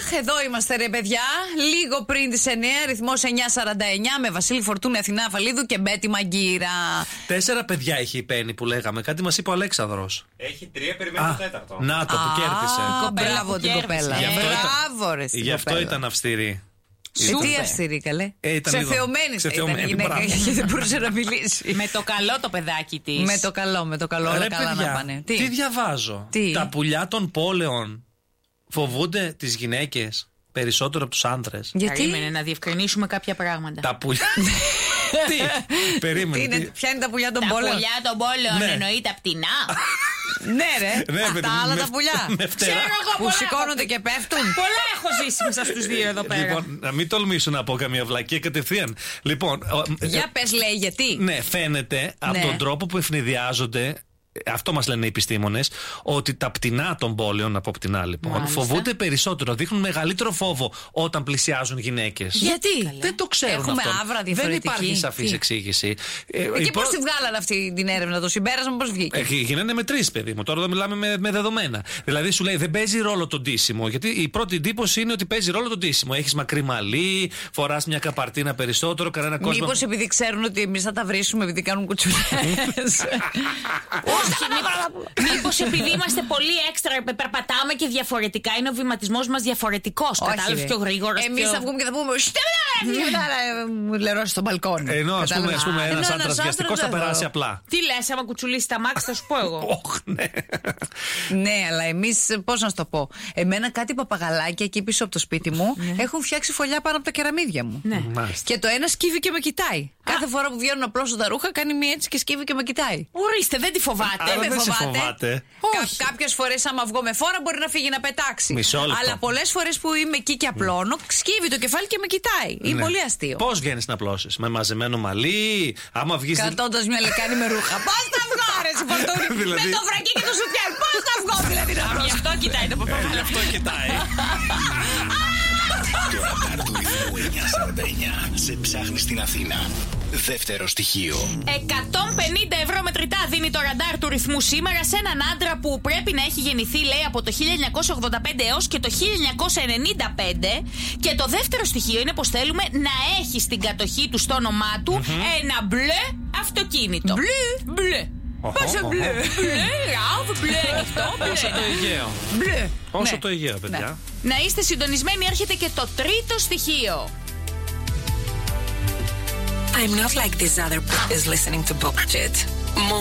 εδώ είμαστε ρε παιδιά. Λίγο πριν τις 9, ρυθμός 9:49 με Βασίλη Φορτούνη, Αθηνά Αφαλίδου και Μπέτη Μαγκύρα. 4 παιδιά έχει η Πέννη που λέγαμε. Κάτι μας είπε ο Αλέξανδρος. Έχει 3, περιμένει το τέταρτο. Να το που κέρδισε. Μπράβο την κοπέλα. Μπράβο ρε. Γι' αυτό ήταν αυστηρή. Τι αυστηρή καλέ. Σε θεωμένη η γυναίκα και δεν μπορούσε να μιλήσει. Με το καλό το παιδάκι της. Με το καλό, όλα καλά να πάνε. Τι διαβάζω. Τα πουλιά των πόλεων φοβούνται τις γυναίκες περισσότερο από τους άντρες. Γιατί? Περίμενε να διευκρινίσουμε κάποια πράγματα. Τα πουλιά. Τι? Περίμενε. Ποια είναι τα πουλιά των πόλεων? Τα πουλιά των πόλεων εννοεί τα πτηνά. Ναι, ρε. Τα άλλα τα πουλιά. Που σηκώνονται και πέφτουν. Πολλά έχω ζήσει μέσα στους δύο εδώ πέρα. Λοιπόν, να μην τολμήσω να πω καμία βλακία κατευθείαν. Λοιπόν. Για πες, λέει, γιατί. Ναι, φαίνεται από τον τρόπο που ευνηδιάζονται. Αυτό μας λένε οι επιστήμονες, ότι τα πτηνά των πόλεων, από πτηνά λοιπόν, φοβούνται περισσότερο, δείχνουν μεγαλύτερο φόβο όταν πλησιάζουν γυναίκες. Γιατί? Δεν το ξέρουν. Έχουμε αυτό. άβρα διαφορετική. Δεν υπάρχει σαφής εξήγηση. Και πώς τη βγάλανε αυτή την έρευνα, το συμπέρασμα πώς βγήκε? Γίνανε με 3, παιδί μου. Τώρα εδώ μιλάμε με δεδομένα. Δηλαδή σου λέει δεν παίζει ρόλο το ντύσιμο. Γιατί η πρώτη εντύπωση είναι ότι παίζει ρόλο το ντύσιμο. Έχεις μακρύ μαλλί, φοράς μια καπαρτίνα περισσότερο, κανένα κόσμο. Μήπως επειδή ξέρουν ότι εμείς θα τα βρίσουμε επειδή κάνουν κουτσουλιές? Μήπως επειδή είμαστε πολύ έξτρα, περπατάμε και διαφορετικά, είναι ο βηματισμός μας διαφορετικός. Κατάλαβες, πιο γρήγορος. Εμείς θα βγούμε και θα πούμε μου λερώσει στο μπαλκόνι. Ενώ ας πούμε ένας άντρας βιαστικός θα περάσει απλά. Τι λες, άμα κουτσουλήσει τα μάξι θα σου πω εγώ. Ναι, αλλά εμείς πώς να σου το πω. Εμένα κάτι παπαγαλάκια εκεί πίσω από το σπίτι μου έχουν φτιάξει φωλιά πάνω από τα κεραμίδια μου. Και το ένα σκύβει και με κοιτάει. Κάθε φορά που βγαίνουν απλώς τα ρούχα κάνει μία έτσι και σκύβει και με κοιτάει. Ορίστε, δεν τη φοβάται. Δεν με φοβάται. Κάποιες φορές άμα βγω με φόρα μπορεί να φύγει να πετάξει. Αλλά πολλές φορές που είμαι εκεί και απλώνω, σκύβει το κεφάλι και με κοιτάει. Είναι πολύ αστείο. Πώς βγαίνεις να απλώσεις? Με μαζεμένο μαλλί, άμα βγεις. Κρατώντας μια λεκάνη με ρούχα. Πώς θα βγω, ρε Φορτούνη? Με το βρακί και το σουτιέν. Πώς θα βγω, δηλαδή να βγω? Γι' αυτό κοιτάει το παπά. Γι' αυτό κοιτάει. Το ραντάρ του ρυθμού 949 σε ψάχνει στην Αθήνα. Δεύτερο στοιχείο. 150 ευρώ μετρητά δίνει το ραντάρ του ρυθμού σήμερα σε έναν άντρα που πρέπει να έχει γεννηθεί, λέει, από το 1985 έως και το 1995. Και το δεύτερο στοιχείο είναι πως θέλουμε να έχει στην κατοχή του, στο όνομά του, ένα μπλε αυτοκίνητο. Μπλε. Πόσο μπλε. Μπλε ανοιχτό. Όσο το Αιγαίο. Μπλε. Όσο το Αιγαίο, παιδιά. Να είστε συντονισμένοι, έρχεται και το τρίτο στοιχείο. I'm not like this other is listening to Budget.